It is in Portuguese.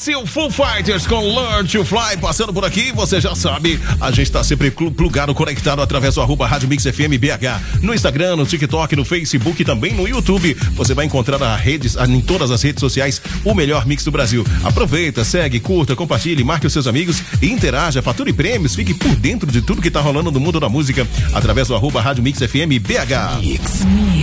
Esse é o Foo Fighters com Learn to Fly, passando por aqui, você já sabe, a gente tá sempre plugado, conectado através do @Rádio Mix FM BH, no Instagram, no TikTok, no Facebook e também no YouTube. Você vai encontrar em todas as redes sociais o melhor mix do Brasil. Aproveita, segue, curta, compartilhe, marque os seus amigos e interaja, fature prêmios, fique por dentro de tudo que tá rolando no mundo da música através do @Rádio Mix FM BH.